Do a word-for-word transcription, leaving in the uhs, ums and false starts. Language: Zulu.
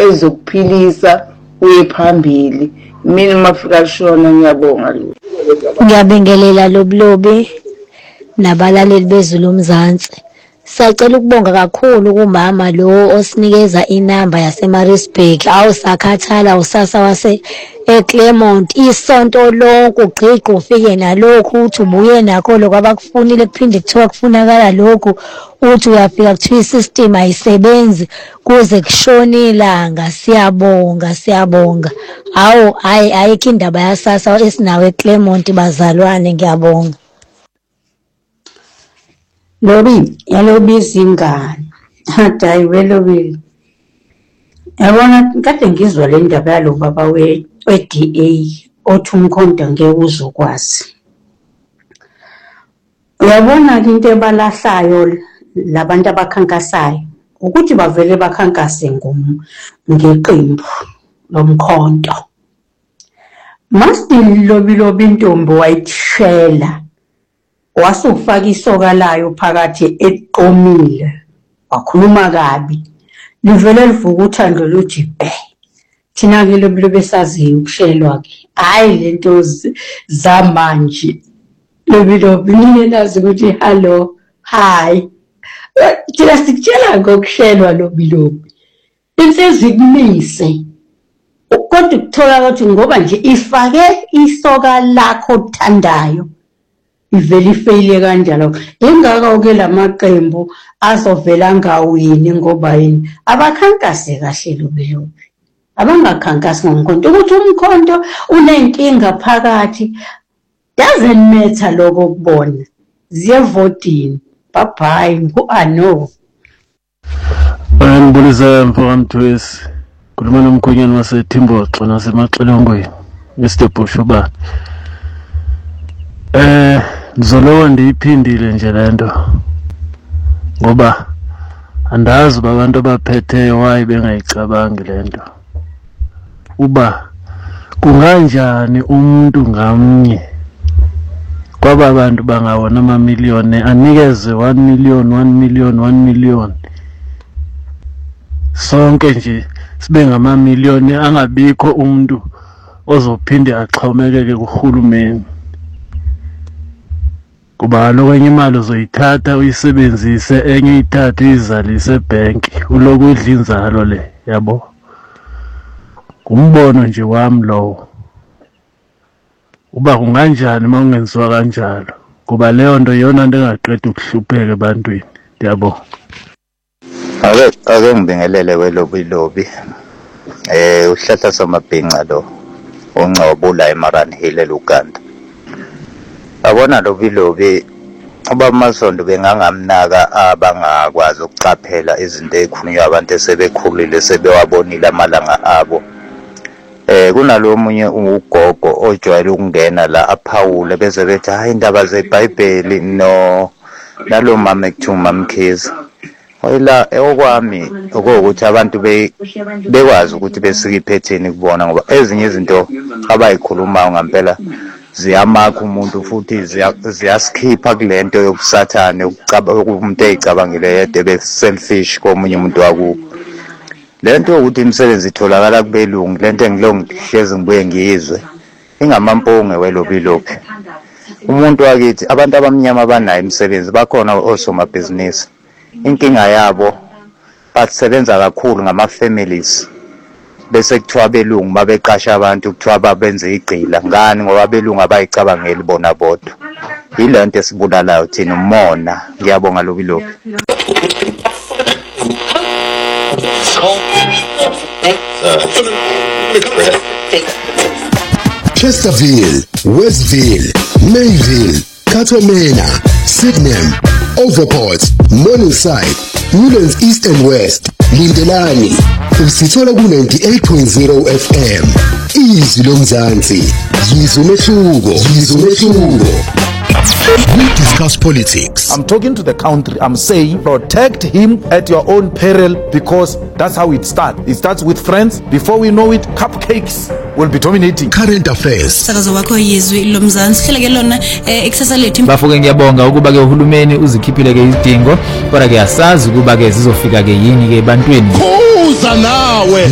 ezokuphilisa uye phambili. Mina mafika kushona ngiyabonga lo. Ngiyabingelela lobulobi nabalaleli bezulu umzansi. Sacela ukubonga kakhulu kumama lo osinikeza inamba yaseMaritzburg. Awusakhathala usasa wase eClermont isonto lonke ugqiqo ufike nalokho uthi ubuye nakho lokho abakufunile kuphinde kuthiwa kufunakala lokho uthi uyafika kuthiwa isystem ayisebenzi kuze kushona ilanga. Siyabonga siyabonga. Awu hayi ayikho indaba yasasa esinawe eClermont bazalwane ngiyabonga. Lobi yalobiza ingane hadayi welobi yabona kade ngizwa le ndaba yalo baba we we-D A othi umkhonto ngeke uzokwazi. Uyabona into ebalahlayo labantu abakhankasayo ukuthi bavele bakhankase ngom ngeqembu lomkhonto. Masti lobi lobi intombi wayithela wasufaka isoka layo phakathi eqomile wakhuluma kabi livele livuka uthando lujibe. Thina ke lobi besaziyo ukushelwa ke hayi lento zamanje lobi lobi niyazi ukuthi hello hi thina sikutshela ngokushelwa lobi lobi insizikumise kodwa ukuthola ukuthi ngoba nje ifake isoka lakho othandayo ivele ifeyile kanjalo. Ingakho ke lamaqembu azovela ngawini ngoba yini abakhankase kahle lobi lobi abangakhankasi ngomkhonto ukuthi umkhonto unenkinga phakathi doesn't matter lokho kubona ziye votini. Bye bye ku-ano Ngibulisa mfowamthwesi khuluma nomkhonyana waseThimboxo nasemaxilongweni Mister Bushuba. Eh ngizolowa ndiyiphindile nje lento ngoba andazi abantu abaphetheyo wayi bengayicabangi lento uba kunganjani umuntu ngamnye kwaba abantu bangawona amamiliyoni anikeze one million one million one million sonke nje sibe ngamamiliyoni angabikho umuntu ozophinde axhomekeke kuhulumeni. Kuba lokwenye imali uzoyithatha uyisebenzise enye ithathe izalise ebank uloku udla inzalo le yabo. Kumbono nje wami lowo uba kunganjani makungenziwa kanjalo kuba leyo nto yona into engaqeda ukuhlupheka ebantwini. Yabo. Ake ake ngibingelele welobi lobi eh uhlahla samabhinqa lo ongcobula eMaran Hill eLuganda. Abona lobi lobi abamasondo bengangamnaka abangakwazi ukucaphela izinto ezikhulunywa abantu esebekhulile sebewabonile amalanga abo. Eh kunalo munye ugogo ojwayele ukungena la aphawule bese bethi hayi indaba zeBhayibheli no nalo mama ekuthuma Mkhize. Oyila okwami ukuthi abantu bekwazi ukuthi besike iphetheni kubona ngoba ezinye izinto abayikhuluma ngampela ziyamakha umuntu futhi ziyaskipha kulento yobusathane ukucaba umuntu eyicabangile yedwa be selfish komunye umuntu wakubo. Lento ukuthi imisebenzi itholakala kubelungu lento engilongihlezi ngibuye ngiyizwe ingamamponge welobi lobi. Umuntu wakithi abantu abamnyama abanayo imisebenzi bakhona osomabhizinisi. Inkinga yabo basebenza kakhulu ngama families bese kuthiwa belungu babeqasha abantu kuthiwa babenze igcila ngani ngoba belungu abayicabangeli bona bodwa. Yilento esibulalayo thina umona. Ngiyabonga lobi lobi. Chesterfield, Westville, Mayville, Katomena, Sydenham, Overport, Morningside, Newlands East and West, Lindelani, usithola ku ninety-eight point zero F M. Izwi lomzansi, yizwe umehluko, yizwe umehluko. We discuss politics. I'm talking to the country. I'm saying protect him at your own peril because that's how it starts. It starts with friends. Before we know it, cupcakes will be dominating. Current affairs. Sakazo wakho yizwi lomzansi hleleke lona ekusasa lethu. Bafuke ngiyabonga ukuba ke uhulumeni uzikhiphile ke izidingo kodwa ke asazi ukuba ke zizofika ke yini ke ebantwini. Kuza nawe.